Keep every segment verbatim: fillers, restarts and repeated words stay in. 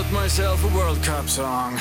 wrote myself a World Cup song.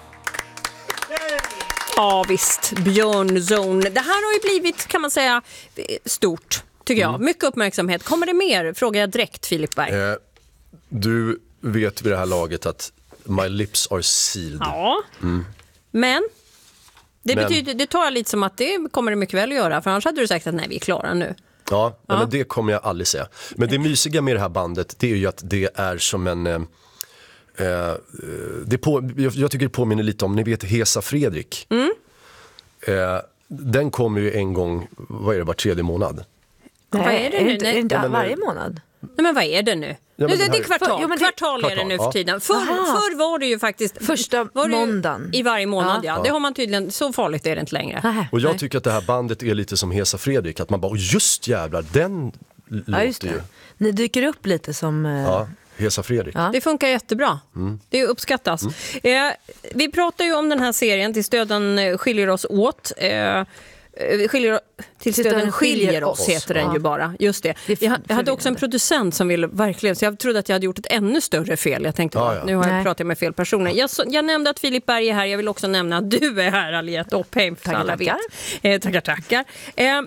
Ja visst, Björnzone. Det här har ju blivit, kan man säga, stort, tycker jag. Mm. Mycket uppmärksamhet. Kommer det mer? Frågar jag direkt, Filip Berg. Eh, du vet vid det här laget att my lips are sealed. Ja, mm. men... Det, men, betyder, det tar jag lite som att det kommer det mycket väl att göra. För annars hade du sagt att nej, vi är klara nu. Ja, ja. Men det kommer jag aldrig säga. Men det mysiga med det här bandet, det är ju att det är som en... Eh, eh, det på, jag, jag tycker det påminner lite om, ni vet, Hesa Fredrik. Mm. Eh, den kommer ju en gång, vad är det, var tredje månad? Nej, vad är det nu? Är det inte varje månad? Nej, men vad är det nu? Ja, det, det, det är kvartal. För, jo, det, kvartal är det nu för ja. tiden. För, för var det ju faktiskt... Första måndagen. I varje månad, ja. ja. Det har man tydligen... Så farligt är det inte längre. Aha. Och jag Nej. tycker att det här bandet är lite som Hesa Fredrik. Att man bara, just jävlar, den ja, låter just ju... Ni dyker upp lite som... Uh... Ja, Hesa Fredrik. Ja. Det funkar jättebra. Mm. Det uppskattas. Mm. Eh, vi pratar ju om den här serien. Tills döden skiljer oss åt. Eh, Skiljer, till stöden skiljer oss heter den ju bara. Just det. Jag, jag hade också en producent som ville verkligen, så jag trodde att jag hade gjort ett ännu större fel. Jag tänkte, ja, ja. nu har jag Nej. pratat med fel personer. Jag, jag nämnde att Filip Berg är här. Jag vill också nämna att du är här, Aliette Oppheim. Tackar, tackar. Eh, tackar, tackar. Eh,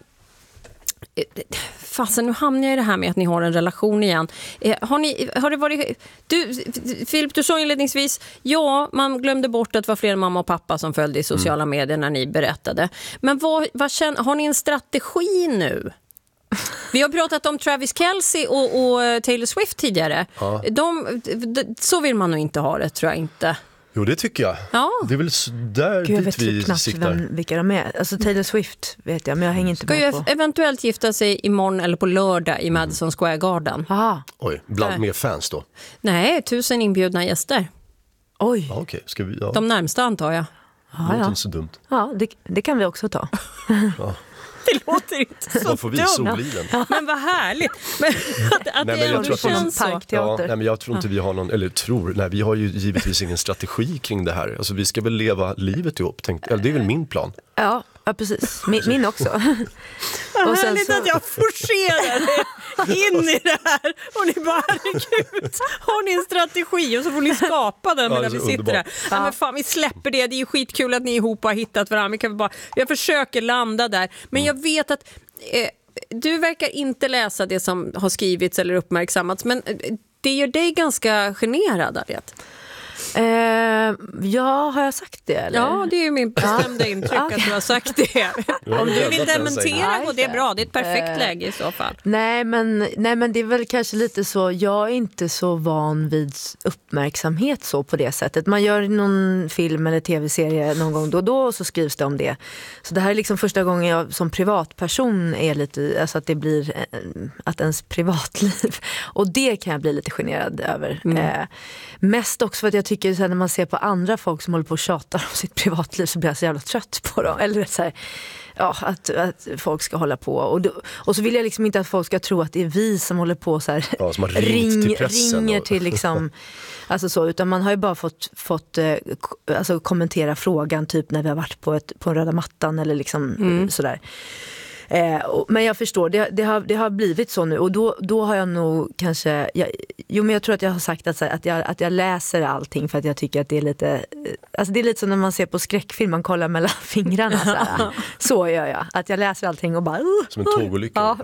Fasen, nu hamnar jag i det här med att ni har en relation igen. Eh, har, ni, har det varit... Du, Filip, du sa inledningsvis, ja, man glömde bort att det var fler mamma och pappa som följde i sociala mm. medier när ni berättade. Men vad, vad känner, har ni en strategi nu? Vi har pratat om Travis Kelce och, och Taylor Swift tidigare. Ja. De, de, så vill man nog inte ha det, tror jag inte. Jo, det tycker jag. Ja. Det är väl där Gud, dit vi knappt siktar. Vem, vilka de är. Alltså Taylor Swift vet jag, men jag hänger inte Ska med ju på. eventuellt gifta sig imorgon eller på lördag i Madison Square Garden. Aha. Oj, bland mer fans då? Nej, tusen inbjudna gäster. Oj. Ja, okej. Ska vi, ja. De närmsta antar jag. Det låter ja. inte så dumt. Ja, det, det kan vi också ta. Ja. Det låter inte så dumt. Får vi Soliden. Ja. Men vad härligt. Men, att, att nej, men jag tror att känns så. Ja, nej, men jag tror inte vi har någon, eller tror, nej, vi har ju givetvis ingen strategi kring det här. Alltså vi ska väl leva livet ihop, tänk, eller det är väl min plan. Ja, ja precis. Min, min också. Vad och härligt så... att jag forcerar in i det här. Och ni bara, herregud, har ni en strategi? Och så får ni skapa den ja, medan vi sitter underbar. där. Ja. Men fan, vi släpper det. Det är ju skitkul att ni ihop har hittat varandra. Vi kan bara, jag försöker landa där. Men mm. jag vet att eh, du verkar inte läsa det som har skrivits eller uppmärksammats. Men det gör dig ganska generad, Aliette. Eh, ja, har jag sagt det? Eller? Ja, det är ju min bestämda intryck att du har sagt det. Om du vill dementera, och det är bra. Det är ett perfekt eh, läge i så fall. Nej men, nej, men det är väl kanske lite så. Jag är inte så van vid uppmärksamhet så på det sättet. Man gör någon film eller tv-serie någon gång då och då och så skrivs det om det. Så det här är liksom första gången jag som privatperson är lite, alltså att det blir att ens privatliv. Och det kan jag bli lite generad över. Mm. Eh, mest också för att jag tycker så här, när man ser på andra folk som håller på och tjatar om sitt privatliv så blir jag så jävla trött på dem. Eller så här, ja, att, att folk ska hålla på. Och, då, och så vill jag liksom inte att folk ska tro att det är vi som håller på så här, ja, som har ring, till pressen ringer och... till liksom, alltså så, utan man har ju bara fått, fått eh, alltså kommentera frågan typ när vi har varit på, ett, på en röda mattan eller liksom mm. sådär. Eh, och, men jag förstår, det, det, har, det har blivit så nu och då, då har jag nog kanske, jag, jo men jag tror att jag har sagt att, att, jag, att jag läser allting för att jag tycker att det är lite, alltså det är lite som när man ser på skräckfilm, man kollar mellan fingrarna så här. Så gör jag, att jag läser allting och bara uh, som en tågolycka. Ja.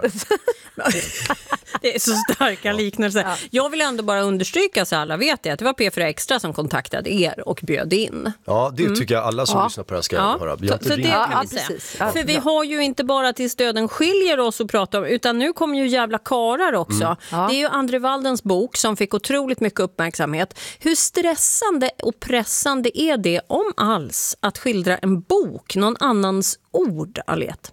Det är så starka liknelser. Ja. Jag vill ändå bara understryka så alla vet det, att det var P fyra Extra som kontaktade er och bjöd in. Ja, det tycker jag alla som ja. lyssnar på det här ska ja. höra. Så, så det kan ja, vi säga. precis. Ja, för vi ja. har ju inte bara till stöden skiljer oss och prata om, utan nu kommer ju jävla karar också. Mm. Ja. Det är ju Andre Waldens bok som fick otroligt mycket uppmärksamhet. Hur stressande och pressande är det, om alls, att skildra en bok, någon annans ord, Aliette?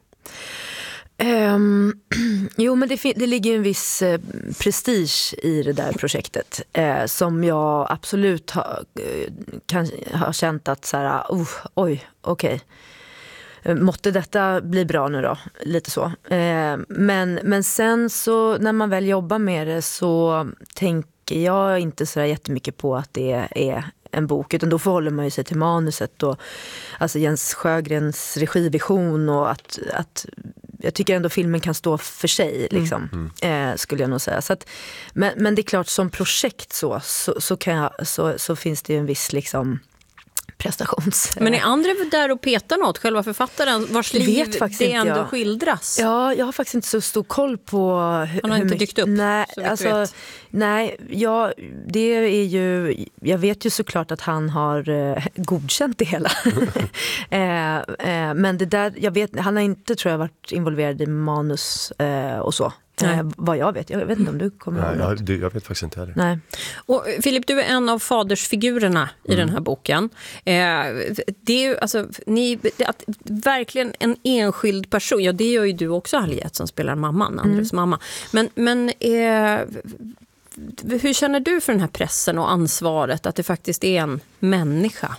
Um, jo men det, det ligger en viss eh, prestige i det där projektet eh, som jag absolut har, kan, har känt att så här, oh, oj, okej okay. Måtte detta bli bra nu då, lite så. Eh, men, men sen så när man väl jobbar med det så tänker jag inte så där jättemycket på att det är en bok, utan då förhåller man ju sig till manuset och alltså Jens Sjögrens regivision och att, att jag tycker ändå filmen kan stå för sig liksom, Mm. Mm. Eh, skulle jag nog säga. Så att, men, men det är klart, som projekt så, så, så, kan jag, så, så finns det ju en viss liksom prestations... Men är andra där och petar något? Själva författaren vars Jag liv vet faktiskt det inte, ändå ja. skildras? Ja, jag har faktiskt inte så stor koll på hur, Han har hur inte mycket, dykt upp, nej, så vitt du alltså, vet. nej, ja, det är ju, jag vet ju såklart att han har eh, godkänt det hela. eh, eh, men det där, jag vet, han har inte, tror jag, varit involverad i manus eh, och så. Eh, vad jag vet, jag vet inte om du kommer Nej, ihåg jag, något. det, jag vet faktiskt inte heller. Nej. Och Filip, du är en av fadersfigurerna i Mm. den här boken. Eh, det är ju alltså, ni, att, verkligen en enskild person. Ja, det gör ju du också, Harriet, som spelar mamman, Andres Mm. mamma. Men, men eh, hur känner du för den här pressen och ansvaret att det faktiskt är en människa?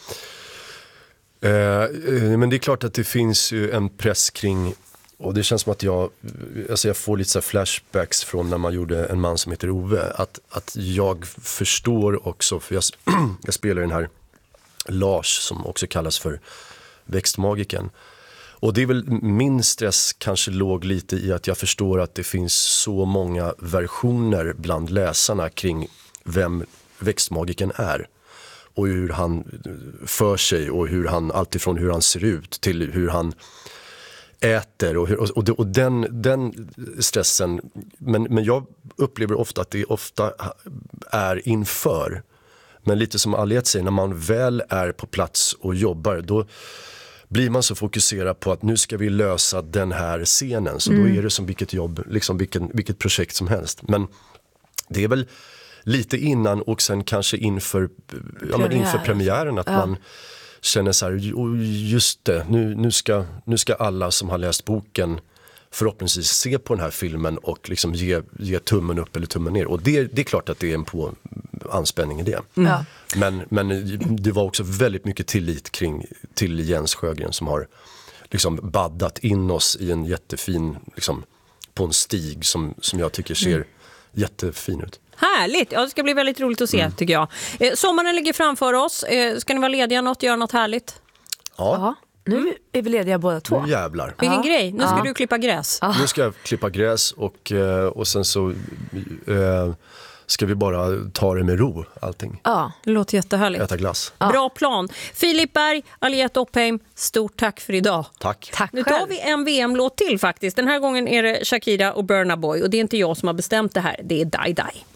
Eh, eh, men det är klart att det finns ju en press kring, och det känns som att jag, alltså jag får lite så här flashbacks från när man gjorde En man som heter Ove, att, att jag förstår också, för jag, jag spelar den här Lars som också kallas för växtmagiken. Och det är väl, min stress kanske låg lite i att jag förstår att det finns så många versioner bland läsarna kring vem växtmagiken är. Och hur han för sig och hur han, alltifrån hur han ser ut till hur han äter och, hur, och, och den, den stressen, men, men jag upplever ofta att det ofta är inför. Men lite som Aliette säger, när man väl är på plats och jobbar, då blir man så fokuserad på att nu ska vi lösa den här scenen, så mm. då är det som vilket jobb, liksom vilken, vilket projekt som helst. Men det är väl lite innan och sen kanske inför, ja, men inför premiären att ja. man känner så här, just det, nu, nu, ska, nu ska alla som har läst boken förhoppningsvis se på den här filmen och liksom ge, ge tummen upp eller tummen ner. Och det, det är klart att det är en på anspänning i det. Mm. Ja. Men, men det var också väldigt mycket tillit kring, till Jens Sjögren som har liksom baddat in oss i en jättefin, liksom, på en stig som, som jag tycker ser mm. jättefin ut. Härligt, ja, det ska bli väldigt roligt att se, mm. tycker jag. Eh, sommaren ligger framför oss. Eh, ska ni vara lediga något, göra något härligt? Ja. Ja. Nu är vi lediga båda två. Nu jävlar. Vilken ja. grej, nu ska ja. du klippa gräs. Ja. Nu ska jag klippa gräs och, och sen så eh, ska vi bara ta det med ro, allting. Ja. Det låter jättehärligt. Äta glass. Ja. Bra plan. Filip Berg, Aliette Oppheim, stort tack för idag. Tack. Tack Nu själv. tar vi en V M-låt till faktiskt. Den här gången är det Shakira och Burna Boy och det är inte jag som har bestämt det här, det är Die Die.